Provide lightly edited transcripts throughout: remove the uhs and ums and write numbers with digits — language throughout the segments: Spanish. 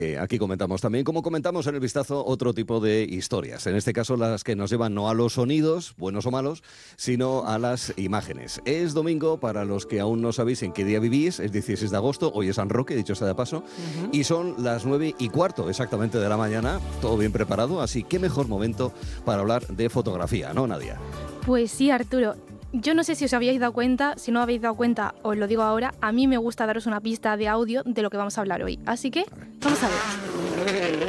Aquí comentamos también, como comentamos en el vistazo, otro tipo de historias. En este caso, las que nos llevan no a los sonidos, buenos o malos, sino a las imágenes. Es domingo, para los que aún no sabéis en qué día vivís, es 16 de agosto, hoy es San Roque, dicho sea de paso, y son las 9:15 exactamente de la mañana, todo bien preparado, así que mejor momento para hablar de fotografía, ¿no, Nadia? Pues sí, Arturo. Yo no sé si os habíais dado cuenta, si no habéis dado cuenta, os lo digo ahora, a mí me gusta daros una pista de audio de lo que vamos a hablar hoy. Así que, vamos a ver.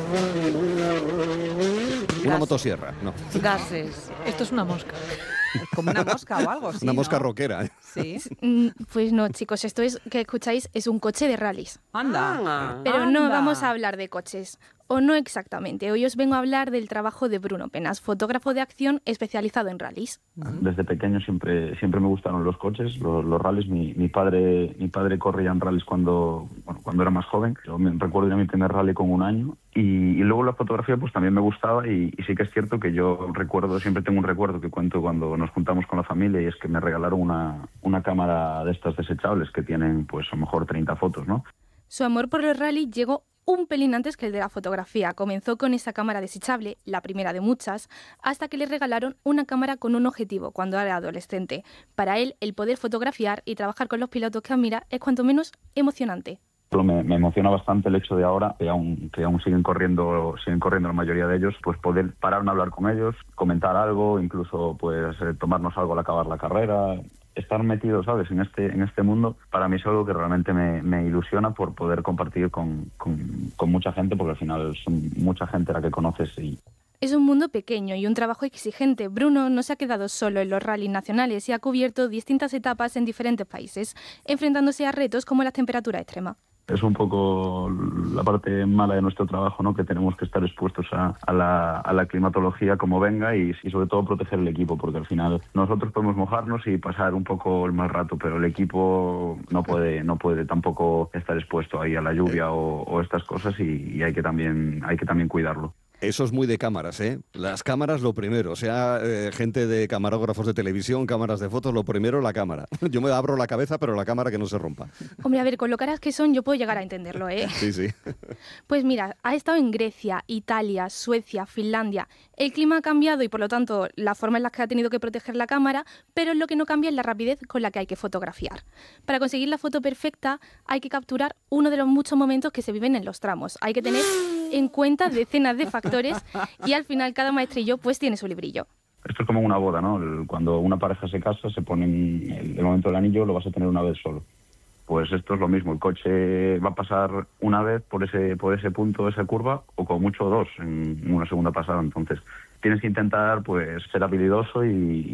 Una motosierra, no. Gases. Esto es una mosca. Como una mosca o algo así, Una mosca ¿no? rockera. Sí. Pues no, chicos, esto es que escucháis es un coche de rallies. Anda. Pero no Anda. vamos a hablar de coches. O no exactamente. Hoy os vengo a hablar del trabajo de Bruno Penas, fotógrafo de acción especializado en rallies. Desde pequeño siempre me gustaron los coches, los rallies. Mi padre corría en rallies cuando era más joven. Yo me recuerdo ya mi primer rally con 1 año. Y luego la fotografía pues también me gustaba y sí que es cierto que yo siempre tengo un recuerdo que cuento cuando nos juntamos con la familia, y es que me regalaron una cámara de estas desechables que tienen pues a lo mejor 30 fotos, ¿no? Su amor por los rallies llegó un pelín antes que el de la fotografía. Comenzó con esa cámara desechable, la primera de muchas, hasta que le regalaron una cámara con un objetivo cuando era adolescente. Para él, el poder fotografiar y trabajar con los pilotos que admira es cuanto menos emocionante. Me emociona bastante el hecho de ahora, que aún siguen corriendo la mayoría de ellos, pues poder pararme a hablar con ellos, comentar algo, incluso pues tomarnos algo al acabar la carrera. Estar metido, ¿sabes?, en este mundo, para mí es algo que realmente me ilusiona por poder compartir con mucha gente, porque al final son mucha gente la que conoces. Es un mundo pequeño y un trabajo exigente. Bruno no se ha quedado solo en los rallies nacionales y ha cubierto distintas etapas en diferentes países, enfrentándose a retos como las temperaturas extremas. Es un poco la parte mala de nuestro trabajo, ¿no?, que tenemos que estar expuestos a la climatología como venga y sobre todo proteger el equipo, porque al final nosotros podemos mojarnos y pasar un poco el mal rato, pero el equipo no puede tampoco estar expuesto ahí a la lluvia o estas cosas, y hay que también cuidarlo. Eso es muy de cámaras, ¿eh? Las cámaras lo primero, o sea, gente de camarógrafos de televisión, cámaras de fotos, lo primero la cámara. Yo me abro la cabeza, pero la cámara que no se rompa. Hombre, a ver, con lo caras que son yo puedo llegar a entenderlo, ¿eh? Sí. Pues mira, ha estado en Grecia, Italia, Suecia, Finlandia. El clima ha cambiado y por lo tanto la forma en la que ha tenido que proteger la cámara, pero lo que no cambia es la rapidez con la que hay que fotografiar. Para conseguir la foto perfecta hay que capturar uno de los muchos momentos que se viven en los tramos. Hay que tener en cuenta decenas de factores y al final cada maestrillo pues tiene su librillo. Esto es como una boda, ¿no? Cuando una pareja se casa, se ponen el momento del anillo, lo vas a tener una vez solo. Pues esto es lo mismo, el coche va a pasar una vez por ese punto, esa curva, o como mucho dos en una segunda pasada. Entonces tienes que intentar pues ser habilidoso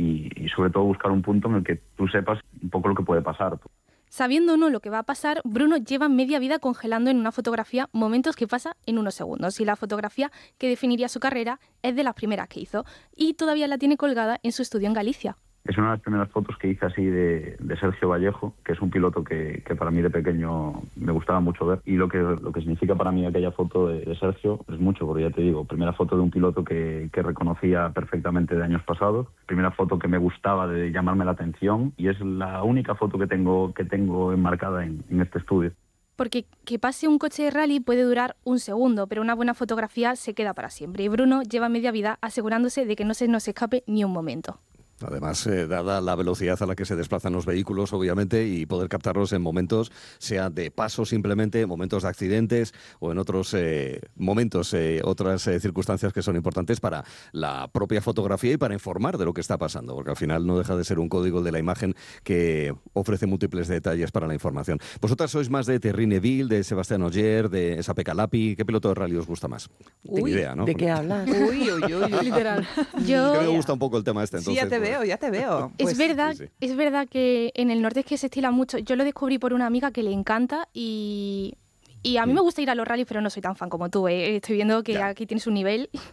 y sobre todo buscar un punto en el que tú sepas un poco lo que puede pasar. Sabiendo o no lo que va a pasar, Bruno lleva media vida congelando en una fotografía momentos que pasa en unos segundos. Y la fotografía que definiría su carrera es de las primeras que hizo y todavía la tiene colgada en su estudio en Galicia. Es una de las primeras fotos que hice así de Sergio Vallejo, que es un piloto que para mí de pequeño me gustaba mucho ver. Y lo que significa para mí aquella foto de Sergio es mucho, porque ya te digo, primera foto de un piloto que reconocía perfectamente de años pasados, primera foto que me gustaba de llamarme la atención, y es la única foto que tengo enmarcada en este estudio. Porque que pase un coche de rally puede durar un segundo, pero una buena fotografía se queda para siempre. Y Bruno lleva media vida asegurándose de que no se nos escape ni un momento. Además, dada la velocidad a la que se desplazan los vehículos, obviamente, y poder captarlos en momentos, sea de paso simplemente, momentos de accidentes o en otros momentos, otras circunstancias que son importantes para la propia fotografía y para informar de lo que está pasando, porque al final no deja de ser un código de la imagen que ofrece múltiples detalles para la información. Vosotras sois más de Thierry Neuville, de Sebastián Ogier, de Sape Calapi. ¿Qué piloto de rally os gusta más? Tengo idea, ¿no? ¿De qué hablas? Uy, literal. Yo... Que me gusta un poco el tema este, entonces. Sí, ya te veo. Es verdad, sí. Es verdad que en el norte es que se estila mucho. Yo lo descubrí por una amiga que le encanta y a mí me gusta ir a los rallies, pero no soy tan fan como tú, ¿eh? Estoy viendo que aquí tienes un nivel.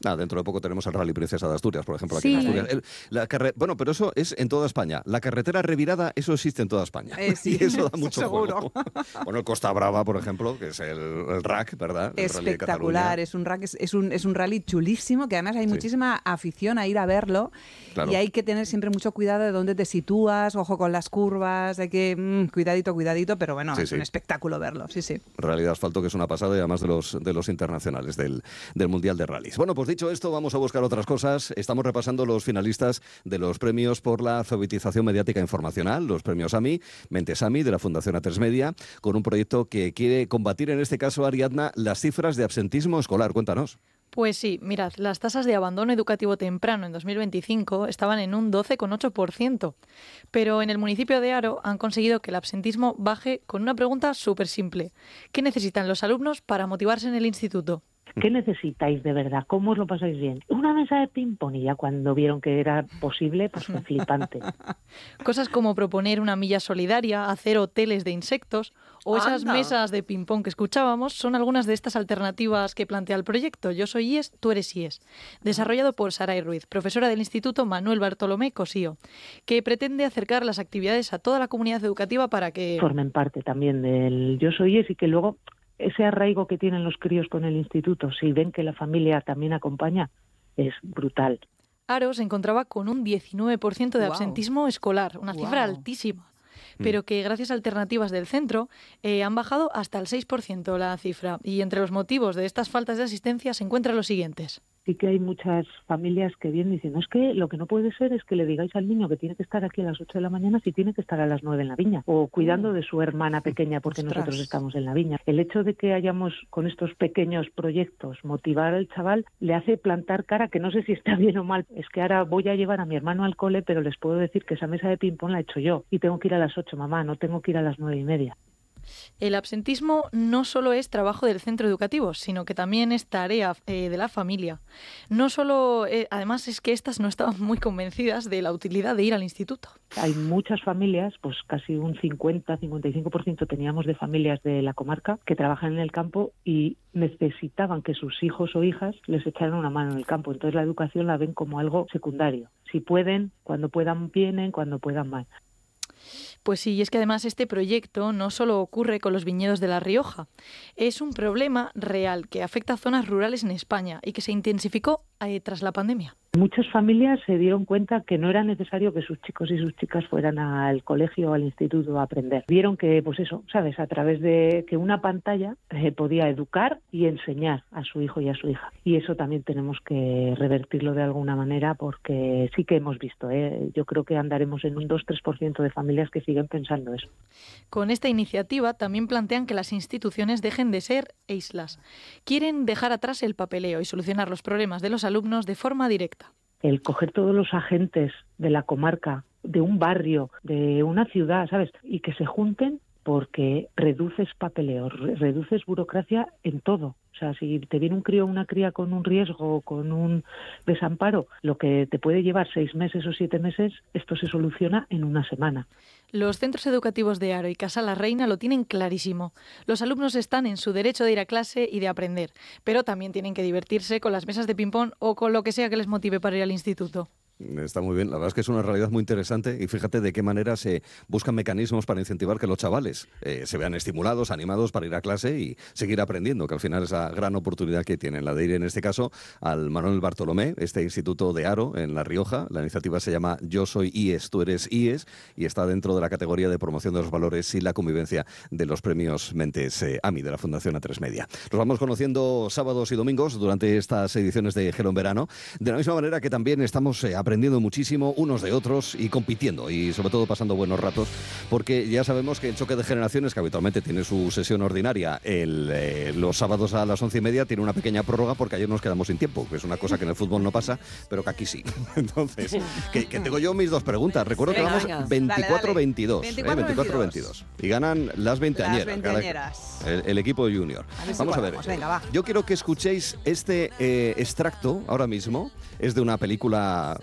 Dentro de poco tenemos el Rally Princesa de Asturias, por ejemplo, aquí en Asturias. Bueno, pero eso es en toda España. La carretera revirada, eso existe en toda España. Sí, y eso da mucho seguro. juego. Bueno, el Costa Brava, por ejemplo, que es el RAC, ¿verdad? El espectacular, es un RAC, es un rally chulísimo, que además hay muchísima afición a ir a verlo. Claro. Y hay que tener siempre mucho cuidado de dónde te sitúas, ojo con las curvas, hay que cuidadito, pero bueno, es un espectáculo verlo, sí. Rally de asfalto, que es una pasada, y además de los internacionales del Mundial de Rallys. Bueno, pues dicho esto, vamos a buscar otras cosas. Estamos repasando los finalistas de los premios por la alfabetización mediática informacional, los premios AMI, Mentes AMI, de la Fundación A3 Media, con un proyecto que quiere combatir, en este caso, Ariadna, las cifras de absentismo escolar. Cuéntanos. Pues sí, mirad, las tasas de abandono educativo temprano en 2025 estaban en un 12,8%, pero en el municipio de Haro han conseguido que el absentismo baje con una pregunta súper simple. ¿Qué necesitan los alumnos para motivarse en el instituto? ¿Qué necesitáis de verdad? ¿Cómo os lo pasáis bien? Una mesa de ping-pong, y ya cuando vieron que era posible, pues fue flipante. Cosas como proponer una milla solidaria, hacer hoteles de insectos o esas mesas de ping-pong que escuchábamos son algunas de estas alternativas que plantea el proyecto Yo soy IES, tú eres IES, desarrollado por Saray Ruiz, profesora del Instituto Manuel Bartolomé Cosío, que pretende acercar las actividades a toda la comunidad educativa para que formen parte también del Yo soy IES y que luego ese arraigo que tienen los críos con el instituto, si ven que la familia también acompaña, es brutal. Haro se encontraba con un 19% de absentismo escolar, una cifra altísima, pero que gracias a alternativas del centro han bajado hasta el 6% la cifra. Y entre los motivos de estas faltas de asistencia se encuentran los siguientes. Sí que hay muchas familias que vienen diciendo, es que lo que no puede ser es que le digáis al niño que tiene que estar aquí a las 8 de la mañana si tiene que estar a las 9 en la viña, o cuidando de su hermana pequeña porque nosotros estamos en la viña. El hecho de que hayamos con estos pequeños proyectos motivar al chaval le hace plantar cara, que no sé si está bien o mal. Es que ahora voy a llevar a mi hermano al cole, pero les puedo decir que esa mesa de ping-pong la he hecho yo y tengo que ir a las 8, mamá, no tengo que ir a las 9:30. El absentismo no solo es trabajo del centro educativo, sino que también es tarea de la familia. No solo, además es que estas no estaban muy convencidas de la utilidad de ir al instituto. Hay muchas familias, pues casi un 50-55% teníamos de familias de la comarca que trabajan en el campo y necesitaban que sus hijos o hijas les echaran una mano en el campo. Entonces la educación la ven como algo secundario. Si pueden, cuando puedan vienen, cuando puedan mal. Pues sí, y es que además este proyecto no solo ocurre con los viñedos de La Rioja, es un problema real que afecta a zonas rurales en España y que se intensificó tras la pandemia. Muchas familias se dieron cuenta que no era necesario que sus chicos y sus chicas fueran al colegio o al instituto a aprender. Vieron que, pues eso, ¿sabes? A través de que una pantalla podía educar y enseñar a su hijo y a su hija. Y eso también tenemos que revertirlo de alguna manera porque sí que hemos visto, yo creo que andaremos en un 2-3% de familias que siguen pensando eso. Con esta iniciativa también plantean que las instituciones dejen de ser islas. Quieren dejar atrás el papeleo y solucionar los problemas de los alumnos de forma directa. El coger todos los agentes de la comarca, de un barrio, de una ciudad, ¿sabes? Y que se junten porque reduces papeleo, reduces burocracia en todo. O sea, si te viene un crío o una cría con un riesgo, con un desamparo, lo que te puede llevar 6 meses o 7 meses, esto se soluciona en una semana. Los centros educativos de Haro y Casa la Reina lo tienen clarísimo. Los alumnos están en su derecho de ir a clase y de aprender, pero también tienen que divertirse con las mesas de ping-pong o con lo que sea que les motive para ir al instituto. Está muy bien, la verdad es que es una realidad muy interesante y fíjate de qué manera se buscan mecanismos para incentivar que los chavales se vean estimulados, animados para ir a clase y seguir aprendiendo, que al final es la gran oportunidad que tienen, la de ir en este caso al Manuel Bartolomé, este instituto de Haro en La Rioja. La iniciativa se llama Yo soy IES, tú eres IES y está dentro de la categoría de promoción de los valores y la convivencia de los premios Mentes AMI de la Fundación A3 Media. Los vamos conociendo sábados y domingos durante estas ediciones de Gelo en Verano, de la misma manera que también estamos aprendiendo muchísimo unos de otros y compitiendo y sobre todo pasando buenos ratos, porque ya sabemos que el choque de generaciones, que habitualmente tiene su sesión ordinaria los sábados a las 11:30, tiene una pequeña prórroga porque ayer nos quedamos sin tiempo, que es una cosa que en el fútbol no pasa, pero que aquí sí. Entonces, que tengo yo mis 2 preguntas. Recuerdo que vamos 24-22. 24-22. Y ganan las veinteañeras. El equipo junior. Vamos a ver. Venga, yo quiero que escuchéis este extracto ahora mismo. Es de una película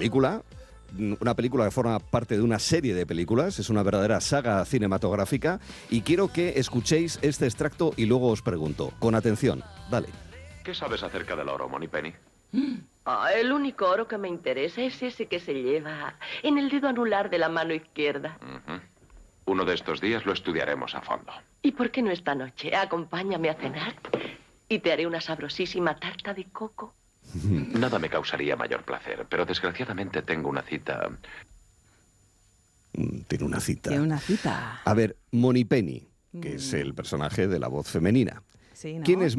que forma parte de una serie de películas, es una verdadera saga cinematográfica y quiero que escuchéis este extracto y luego os pregunto, con atención, dale. ¿Qué sabes acerca del oro, Moneypenny? El único oro que me interesa es ese que se lleva en el dedo anular de la mano izquierda. Uno de estos días lo estudiaremos a fondo. ¿Y por qué no esta noche? Acompáñame a cenar y te haré una sabrosísima tarta de coco. Nada me causaría mayor placer, pero desgraciadamente tengo una cita. Tiene una cita. Tiene una cita. A ver, Moneypenny, que es el personaje de la voz femenina. Sí, ¿no? ¿Quién es